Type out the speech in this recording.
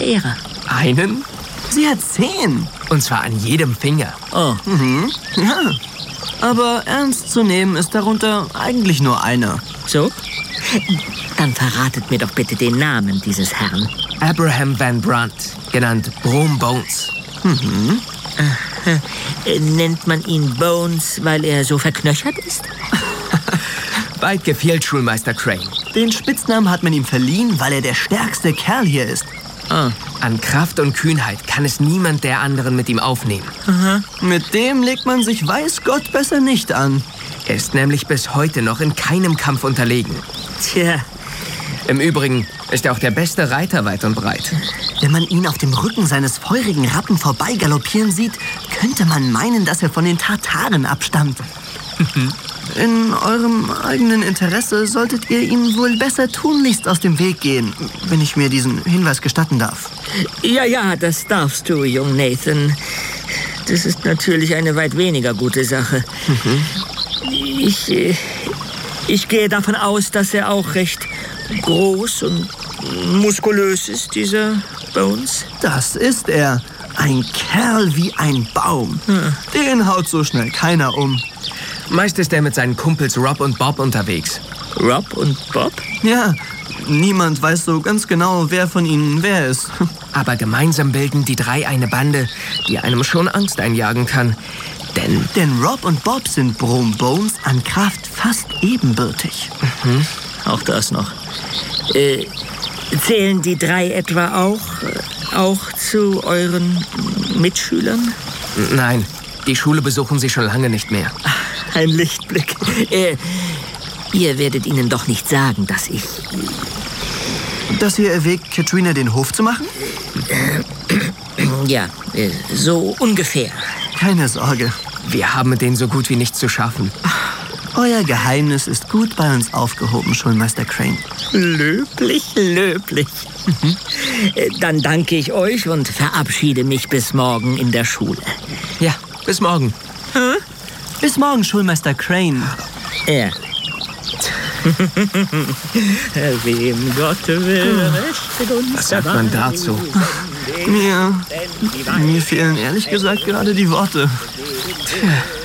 Verehrer. Einen? Sie hat 10. Und zwar an jedem Finger. Oh, Ja. Aber ernst zu nehmen ist darunter eigentlich nur einer. so? Dann verratet mir doch bitte den Namen dieses Herrn. Abraham Van Brunt, genannt Brom Bones. Nennt man ihn Bones, weil er so verknöchert ist? Weit gefehlt, Schulmeister Crane. Den Spitznamen hat man ihm verliehen, weil er der stärkste Kerl hier ist. An Kraft und Kühnheit kann es niemand der anderen mit ihm aufnehmen. Mit dem legt man sich weiß Gott besser nicht an. Er ist nämlich bis heute noch in keinem Kampf unterlegen. Tja, Im Übrigen ist er auch der beste Reiter weit und breit. Wenn man ihn auf dem Rücken seines feurigen Rappen vorbeigaloppieren sieht, könnte man meinen, dass er von den Tataren abstammt. In eurem eigenen Interesse solltet ihr ihm wohl besser tunlichst aus dem Weg gehen, wenn ich mir diesen Hinweis gestatten darf. ja, das darfst du, Jung Nathan. Das ist natürlich eine weit weniger gute Sache. Ich gehe davon aus, dass er auch recht groß und muskulös ist, dieser Bones. Das ist er. Ein Kerl wie ein Baum. Den haut so schnell keiner um. Meist ist er mit seinen Kumpels Rob und Bob unterwegs. Rob und Bob? Ja, niemand weiß so ganz genau, wer von ihnen wer ist. Aber gemeinsam bilden die drei eine Bande, die einem schon Angst einjagen kann. Denn Rob und Bob sind Brom Bones an Kraft fast ebenbürtig. Auch das noch. Zählen die drei etwa auch zu euren Mitschülern? Nein, die Schule besuchen sie schon lange nicht mehr. Ein Lichtblick. Ihr werdet ihnen doch nicht sagen, dass ich... Dass ihr erwägt, Katrina den Hof zu machen? Ja, so ungefähr. Keine Sorge. Wir haben mit denen so gut wie nichts zu schaffen. Euer Geheimnis ist gut bei uns aufgehoben, Schulmeister Crane. Löblich, löblich. Dann danke ich euch und verabschiede mich bis morgen in der Schule. Ja, bis morgen. Bis morgen, Schulmeister Crane. Ja. Wem Gott will, Recht und Was sagt man dazu? Mir fehlen ehrlich gesagt gerade die Worte. Tja.